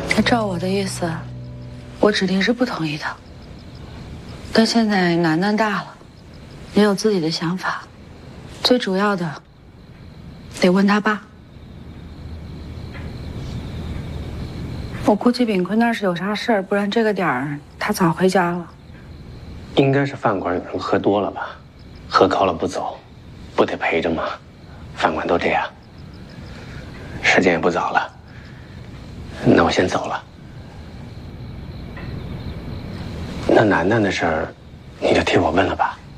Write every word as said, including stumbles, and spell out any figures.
照我的意思，我指定是不同意的。但现在楠楠大了，也有自己的想法，最主要的得问他爸。我估计炳坤那是有啥事儿，不然这个点儿他早回家了。 应该是饭馆有人喝多了吧，喝高了不走，不得陪着吗？饭馆都这样。时间也不早了，那我先走了。那楠楠的事儿，你就替我问了吧。